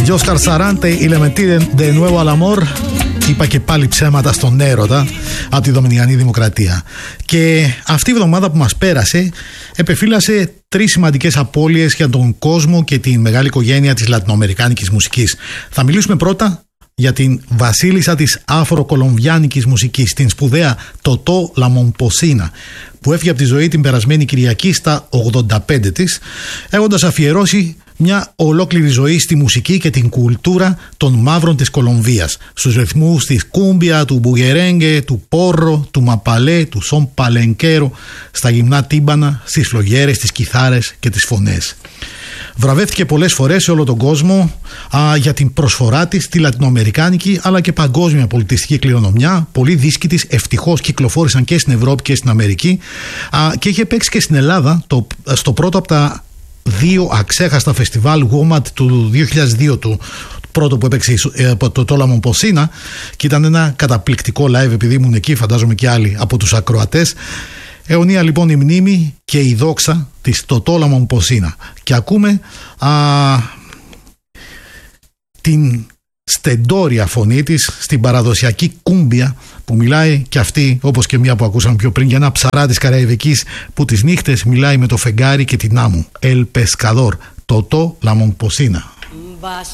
Oscar Sarante, η Le Mentí de Nuevo al Amor. Είπα και πάλι ψέματα στον έρωτα από τη Δομινικανή Δημοκρατία. Και αυτή η εβδομάδα που μας πέρασε επεφύλασε 3 σημαντικές απώλειες για τον κόσμο και την μεγάλη οικογένεια της λατινοαμερικάνικης μουσικής. Θα μιλήσουμε πρώτα για την βασίλισσα της αφροκολομβιάνικης μουσικής, την σπουδαία Τοτό Λαμονποσίνα, που έφυγε από τη ζωή την περασμένη Κυριακή στα 85 της, έχοντας αφιερώσει μια ολόκληρη ζωή στη μουσική και την κουλτούρα των μαύρων της Κολομβίας, στους ρυθμούς της κούμπια, του μπουγερέγκε, του πόρρο, του μαπαλέ, του σον παλενκέρο, στα γυμνά τύμπανα, στις φλογέρες, τις κιθάρες και τις φωνές. Βραβεύτηκε πολλές φορές σε όλο τον κόσμο για την προσφορά της στη λατινοαμερικάνικη αλλά και παγκόσμια πολιτιστική κληρονομιά. Πολλοί δίσκοι της ευτυχώς κυκλοφόρησαν και στην Ευρώπη και στην Αμερική, και είχε παίξει και στην Ελλάδα στο πρώτο από τα 2 αξέχαστα φεστιβάλ WOMAD του 2002, του πρώτο που έπαιξε το Τόλα Μομποσίνα, και ήταν ένα καταπληκτικό live, επειδή ήμουν εκεί, φαντάζομαι και άλλοι από τους ακροατές. Αιωνία λοιπόν η μνήμη και η δόξα της Τοτό Λαμονποσίνα. Και ακούμε την στεντόρια φωνή της στην παραδοσιακή κούμπια, που μιλάει και αυτή, όπως και μία που ακούσαμε πιο πριν, για ένα ψαρά της Καραϊβικής που τις νύχτες μιλάει με το φεγγάρι και την άμμο. El Pescador, Τοτό Λαμονποσίνα.